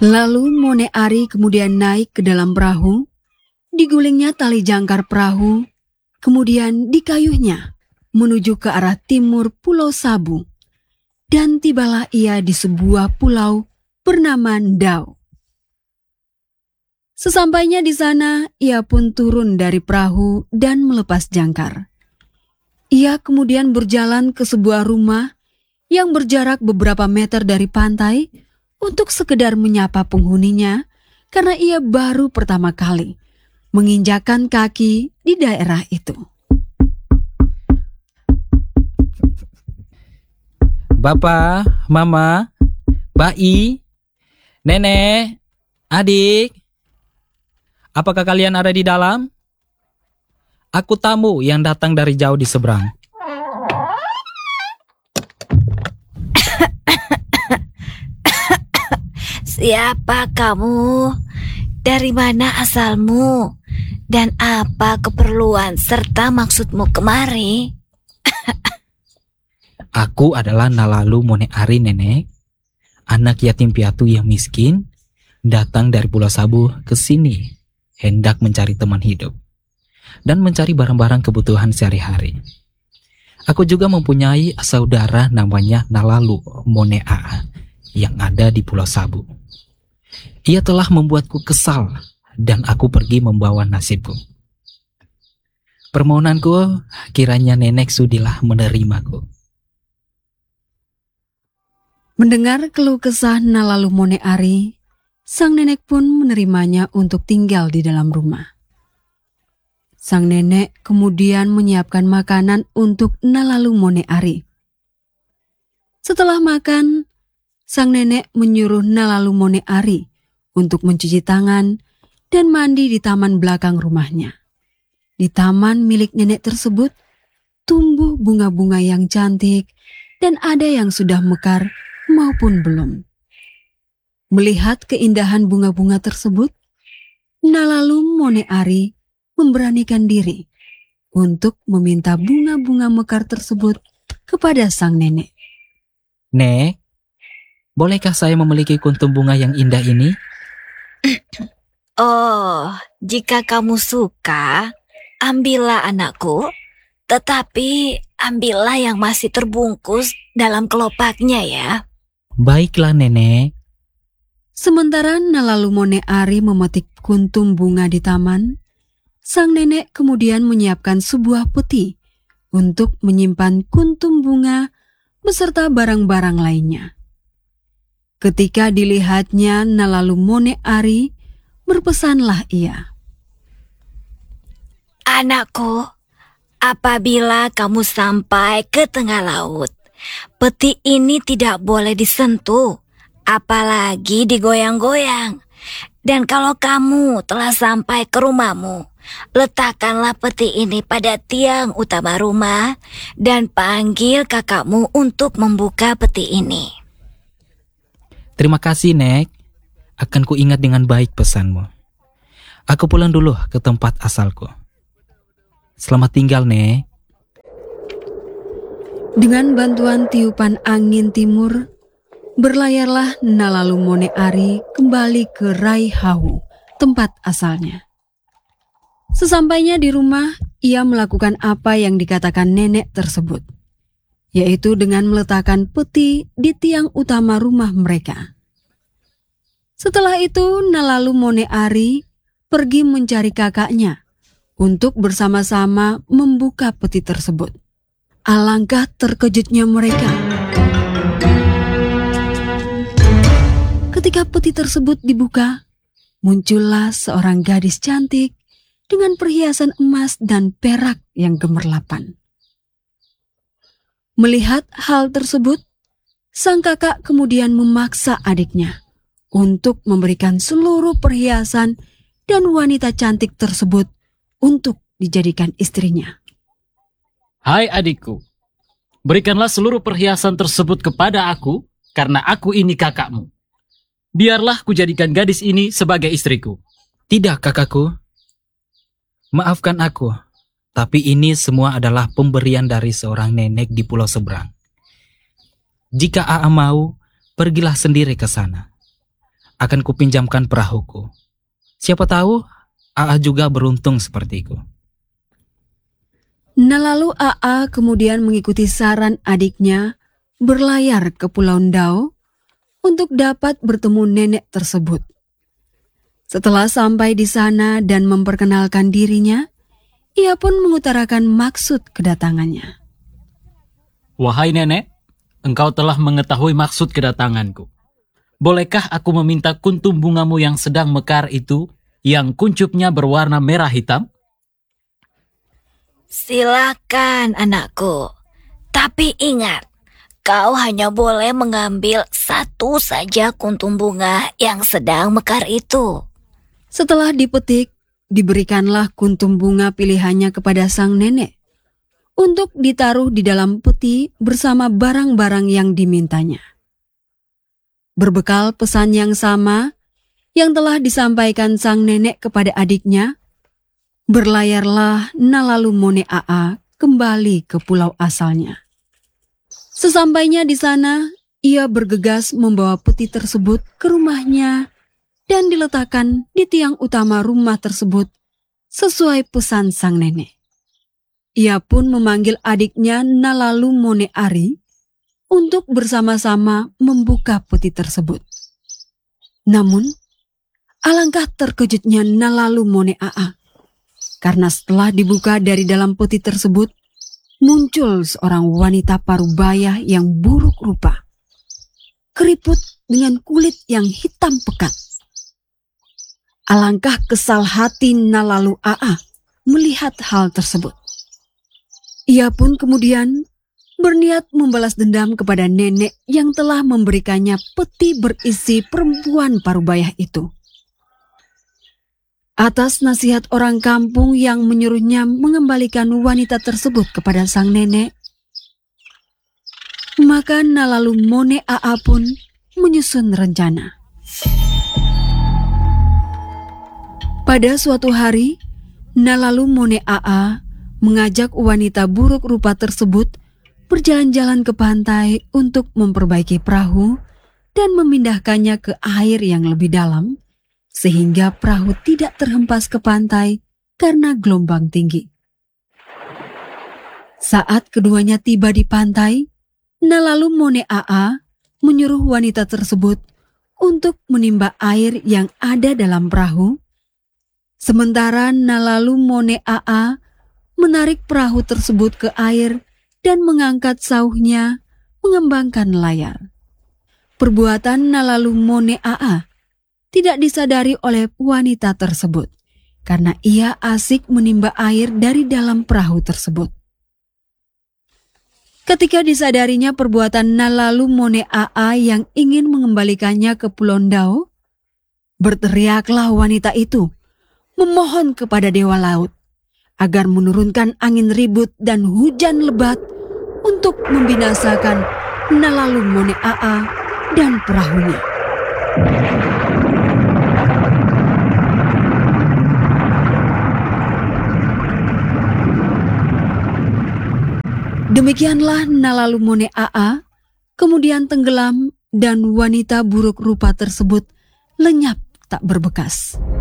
Lalu Mone Ari kemudian naik ke dalam perahu, digulingnya tali jangkar perahu, kemudian dikayuhnya menuju ke arah timur Pulau Sabu, dan tibalah ia di sebuah pulau bernama Ndau. Sesampainya di sana, ia pun turun dari perahu dan melepas jangkar. Ia kemudian berjalan ke sebuah rumah yang berjarak beberapa meter dari pantai untuk sekedar menyapa penghuninya karena ia baru pertama kali menginjakan kaki di daerah itu. Bapak, Mama, Bayi, Nenek, Adik, apakah kalian ada di dalam? Aku tamu yang datang dari jauh di seberang. Siapa kamu? Dari mana asalmu? Dan apa keperluan serta maksudmu kemari? Aku adalah Nalalu Mone Ari, Nenek. Anak yatim piatu yang miskin, datang dari Pulau Sabu ke sini, hendak mencari teman hidup dan mencari barang-barang kebutuhan sehari-hari. Aku juga mempunyai saudara namanya Nalalu Mone A yang ada di Pulau Sabu. Ia telah membuatku kesal dan aku pergi membawa nasibku. Permohonanku, kiranya nenek sudilah menerimaku. Mendengar keluh kesah Nalalu Mone Ari, sang nenek pun menerimanya untuk tinggal di dalam rumah. Sang nenek kemudian menyiapkan makanan untuk Nalalu Mone Ari. Setelah makan, sang nenek menyuruh Nalalu Mone Ari untuk mencuci tangan dan mandi di taman belakang rumahnya. Di taman milik nenek tersebut, tumbuh bunga-bunga yang cantik dan ada yang sudah mekar maupun belum. Melihat keindahan bunga-bunga tersebut, Nalalu Mone Ari memberanikan diri untuk meminta bunga-bunga mekar tersebut kepada sang nenek. Nek, bolehkah saya memiliki kuntum bunga yang indah ini? Oh, jika kamu suka, ambillah anakku. Tetapi ambillah yang masih terbungkus dalam kelopaknya ya. Baiklah, Nenek. Sementara Nalalu Mone Ari memetik kuntum bunga di taman, sang nenek kemudian menyiapkan sebuah peti untuk menyimpan kuntum bunga beserta barang-barang lainnya. Ketika dilihatnya Nalalu Mone Ari, berpesanlah ia. Anakku, apabila kamu sampai ke tengah laut, peti ini tidak boleh disentuh, apalagi digoyang-goyang. Dan kalau kamu telah sampai ke rumahmu, letakkanlah peti ini pada tiang utama rumah dan panggil kakakmu untuk membuka peti ini. Terima kasih, Nek. Akan ku ingat dengan baik pesanmu. Aku pulang dulu ke tempat asalku. Selamat tinggal, Nek. Dengan bantuan tiupan angin timur, berlayarlah Nalalu Mone Ari kembali ke Raihahu, tempat asalnya. Sesampainya di rumah, ia melakukan apa yang dikatakan nenek tersebut, yaitu dengan meletakkan peti di tiang utama rumah mereka. Setelah itu, Nalalu Mone Ari pergi mencari kakaknya untuk bersama-sama membuka peti tersebut. Alangkah terkejutnya mereka ketika peti tersebut dibuka, muncullah seorang gadis cantik dengan perhiasan emas dan perak yang gemerlapan. Melihat hal tersebut, sang kakak kemudian memaksa adiknya untuk memberikan seluruh perhiasan dan wanita cantik tersebut untuk dijadikan istrinya. Hai adikku, berikanlah seluruh perhiasan tersebut kepada aku, karena aku ini kakakmu. Biarlah kujadikan gadis ini sebagai istriku. Tidak, kakakku. Maafkan aku, tapi ini semua adalah pemberian dari seorang nenek di pulau seberang. Jika Aa mau, pergilah sendiri ke sana. akan kupinjamkan perahuku. Siapa tahu Aa juga beruntung sepertiku. Nah lalu Aa kemudian mengikuti saran adiknya berlayar ke Pulau Ndao untuk dapat bertemu nenek tersebut. Setelah sampai di sana dan memperkenalkan dirinya, ia pun mengutarakan maksud kedatangannya. Wahai nenek, engkau telah mengetahui maksud kedatanganku. Bolehkah aku meminta kuntum bungamu yang sedang mekar itu, yang kuncupnya berwarna merah hitam? Silakan anakku. Tapi ingat, kau hanya boleh mengambil satu saja kuntum bunga yang sedang mekar itu. Setelah dipetik, diberikanlah kuntum bunga pilihannya kepada sang nenek untuk ditaruh di dalam peti bersama barang-barang yang dimintanya. Berbekal pesan yang sama yang telah disampaikan sang nenek kepada adiknya, berlayarlah Nalalumone Aa kembali ke pulau asalnya. Sesampainya di sana, ia bergegas membawa peti tersebut ke rumahnya dan diletakkan di tiang utama rumah tersebut sesuai pesan sang nenek. Ia pun memanggil adiknya Nalalumone Ari untuk bersama-sama membuka peti tersebut. Namun, alangkah terkejutnya Nalalumone Aa karena setelah dibuka dari dalam peti tersebut, muncul seorang wanita parubaya yang buruk rupa, keriput dengan kulit yang hitam pekat. Alangkah kesal hati Nalalu Aa melihat hal tersebut. Ia pun kemudian berniat membalas dendam kepada nenek yang telah memberikannya peti berisi perempuan parubaya itu. Atas nasihat orang kampung yang menyuruhnya mengembalikan wanita tersebut kepada sang nenek, maka Nalalumone Aa pun menyusun rencana. Pada suatu hari, Nalalumone Aa mengajak wanita buruk rupa tersebut berjalan-jalan ke pantai untuk memperbaiki perahu dan memindahkannya ke air yang lebih dalam, sehingga perahu tidak terhempas ke pantai karena gelombang tinggi. Saat keduanya tiba di pantai, Nalalumone Aa menyuruh wanita tersebut untuk menimba air yang ada dalam perahu, sementara Nalalumone Aa menarik perahu tersebut ke air dan mengangkat sauhnya mengembangkan layar. Perbuatan Nalalumone Aa tidak disadari oleh wanita tersebut karena ia asik menimba air dari dalam perahu tersebut. Ketika disadarinya perbuatan Nalalumone Aa yang ingin mengembalikannya ke Pulau Ndao, berteriaklah wanita itu memohon kepada Dewa Laut agar menurunkan angin ribut dan hujan lebat untuk membinasakan Nalalumone Aa dan perahunya. Demikianlah Nalalumone Aa kemudian tenggelam dan wanita buruk rupa tersebut lenyap tak berbekas.